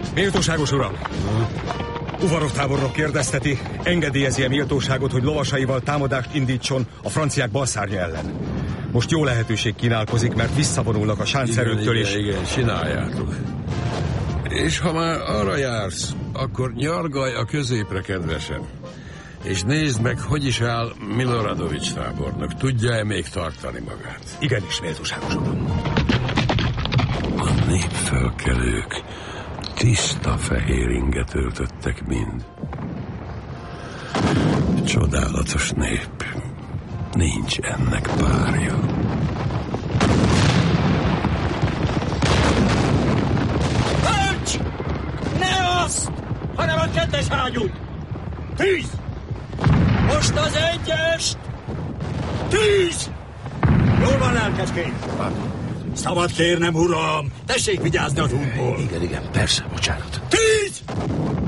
Méltóságos uram! Uvarov tábornok kérdezteti, engedélyezi-e méltóságot, hogy lovasaival támadást indítson a franciák balszárnya ellen. Most jó lehetőség kínálkozik, mert visszavonulnak a sáncerőktől is. Igen, csináljátok. És ha már arra jársz, akkor nyargalj a középre, kedvesem. És nézd meg, hogy is áll Miloradovics tábornok. Tudja-e még tartani magát? Igenis, méltóságos uram. A népfölkelők tiszta fehér inget öltöttek mind. Csodálatos nép. Nincs ennek párja. Tölts! Ne azt, hanem a kettes ágyút! Tűz! Most az egyest! Tűz! Jól van, lelkesként! Szabad kérnem, uram! Tessék vigyázni az útból! Igen, persze, bocsánat.